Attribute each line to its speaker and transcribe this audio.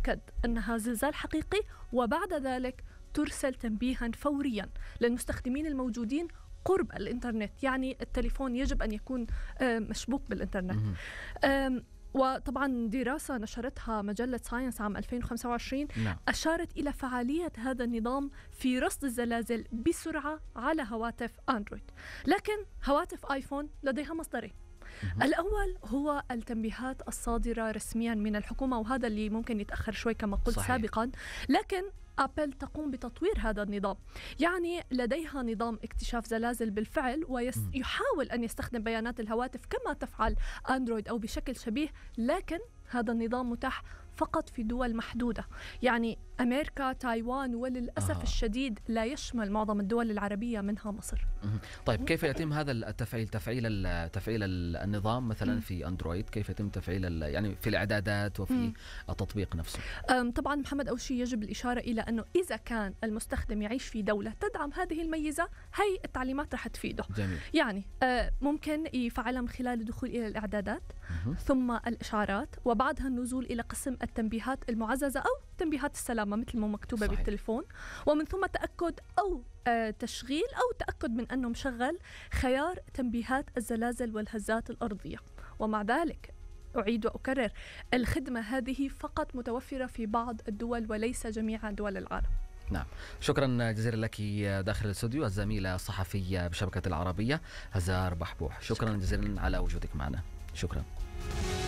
Speaker 1: يتأكد أنها زلزال حقيقي، وبعد ذلك ترسل تنبيها فوريا للمستخدمين الموجودين قرب الإنترنت. يعني التليفون يجب أن يكون مشبوك بالإنترنت. وطبعا دراسة نشرتها مجلة ساينس عام 2025 أشارت إلى فعالية هذا النظام في رصد الزلازل بسرعة على هواتف أندرويد. لكن هواتف آيفون لديها مصدرين. الأول هو التنبيهات الصادرة رسميا من الحكومة، وهذا اللي ممكن يتأخر شوي كما قلت سابقا، لكن أبل تقوم بتطوير هذا النظام. يعني لديها نظام اكتشاف زلازل بالفعل، ويحاول أن يستخدم بيانات الهواتف كما تفعل أندرويد أو بشكل شبيه، لكن هذا النظام متاح فقط في دول محدودة، يعني أمريكا، تايوان، وللأسف الشديد لا يشمل معظم الدول العربية منها مصر.
Speaker 2: طيب كيف يتم هذا التفعيل، تفعيل النظام مثلا في أندرويد؟ كيف يتم تفعيل يعني في الإعدادات وفي التطبيق نفسه؟
Speaker 1: طبعا محمد، أول شيء يجب الإشارة إلى أنه إذا كان المستخدم يعيش في دولة تدعم هذه الميزة، هي التعليمات رح تفيده.
Speaker 2: جميل.
Speaker 1: يعني ممكن يفعلها من خلال الدخول إلى الإعدادات ثم الإشعارات، وبعدها النزول إلى قسم التنبيهات المعززة أو تنبيهات السلامة مثل ما مكتوبة بالتليفون، ومن ثم تأكد أو تشغيل أو تأكد من أنه مشغل خيار تنبيهات الزلازل والهزات الأرضية. ومع ذلك أعيد وأكرر، الخدمة هذه فقط متوفرة في بعض الدول وليس جميع دول العالم.
Speaker 2: نعم، شكرا جزيلا لك داخل الاستوديو الزميلة الصحفية بشبكة العربية هزار بحبوح. شكرا جزيلا على وجودك معنا. شكرا.